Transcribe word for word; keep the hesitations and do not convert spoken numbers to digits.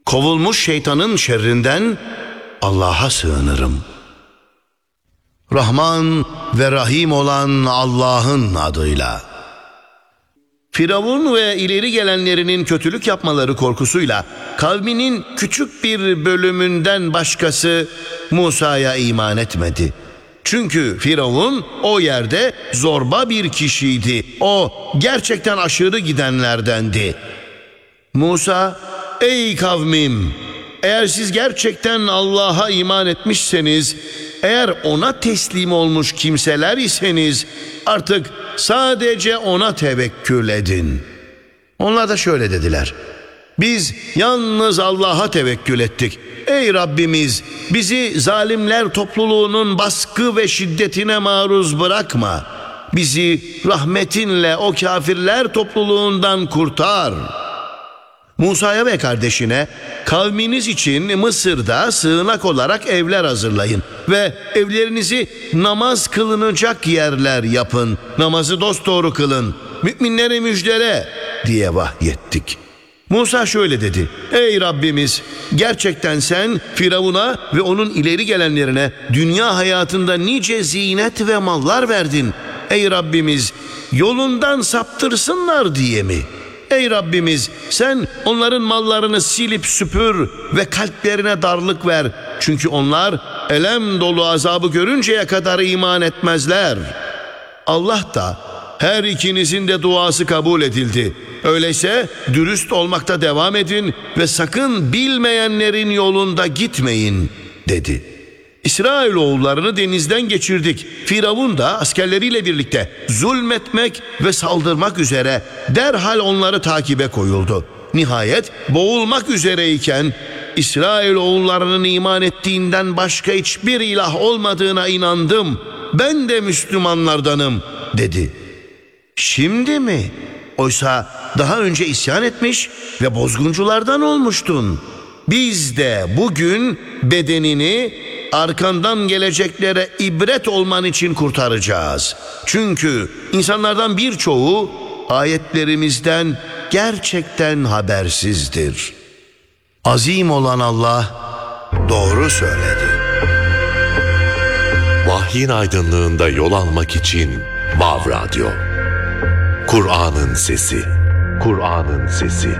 kovulmuş şeytanın şerrinden Allah'a sığınırım. Rahman ve Rahim olan Allah'ın adıyla. Firavun ve ileri gelenlerinin kötülük yapmaları korkusuyla kavminin küçük bir bölümünden başkası Musa'ya iman etmedi. Çünkü Firavun o yerde zorba bir kişiydi. O gerçekten aşırı gidenlerdendi. Musa, ey kavmim, eğer siz gerçekten Allah'a iman etmişseniz, eğer ona teslim olmuş kimseler iseniz artık sadece ona tevekkül edin. Onlar da şöyle dediler: biz yalnız Allah'a tevekkül ettik. Ey Rabbimiz, bizi zalimler topluluğunun baskı ve şiddetine maruz bırakma. Bizi rahmetinle o kafirler topluluğundan kurtar. Musa'ya ve kardeşine, kavminiz için Mısır'da sığınak olarak evler hazırlayın ve evlerinizi namaz kılınacak yerler yapın. Namazı dosdoğru kılın, müminlere müjdele diye vahyettik. Musa şöyle dedi: ey Rabbimiz, gerçekten sen Firavun'a ve onun ileri gelenlerine dünya hayatında nice zinet ve mallar verdin. Ey Rabbimiz, yolundan saptırsınlar diye mi? Ey Rabbimiz, sen onların mallarını silip süpür ve kalplerine darlık ver. Çünkü onlar elem dolu azabı görünceye kadar iman etmezler. Allah da her ikinizin de duası kabul edildi. Öyleyse dürüst olmakta devam edin ve sakın bilmeyenlerin yolunda gitmeyin dedi. İsrailoğullarını denizden geçirdik. Firavun da askerleriyle birlikte zulmetmek ve saldırmak üzere derhal onları takibe koyuldu. Nihayet boğulmak üzereyken İsrailoğullarının iman ettiğinden başka hiçbir ilah olmadığına inandım. Ben de Müslümanlardanım dedi. Şimdi mi? Oysa daha önce isyan etmiş ve bozgunculardan olmuştun. Biz de bugün bedenini arkandan geleceklere ibret olman için kurtaracağız. Çünkü insanlardan birçoğu ayetlerimizden gerçekten habersizdir. Azim olan Allah doğru söyledi. Vahyin aydınlığında yol almak için Vav Radyo. Kur'an'ın sesi. Kur'an'ın sesi.